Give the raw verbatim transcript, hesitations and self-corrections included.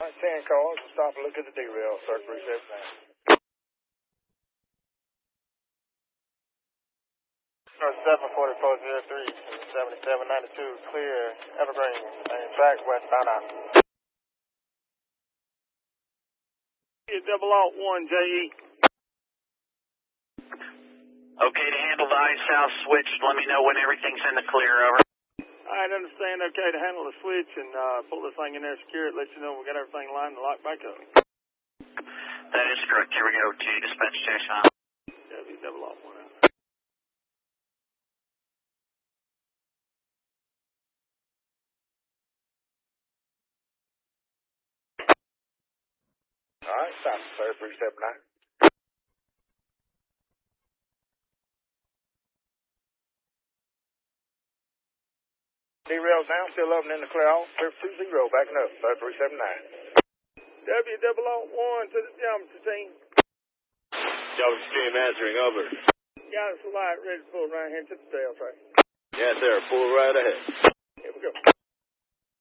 ten cars, we'll stop and look at the derail, sir, three seven nine. seven four four zero three, seventy-seven ninety-two, clear, Evergreen, main track, westbound out. Double out one, J E. Okay to handle the ice-south switch. Let me know when everything's in the clear, over. I understand, okay to handle the switch and uh, pull this thing in there, secure it, let you know we got everything lined and locked back up. That is correct. Here we go to dispatch station. W double out one out. All right, stop, sir, three seven nine. Derail's down, still up and in the clear out. Clear two zero, backing up, sir, three seven nine. W double oh one to the geometry team. Geometry team answering, over. Got us a light ready to pull right here to the tail track. Yes, sir, full right ahead. Here we go.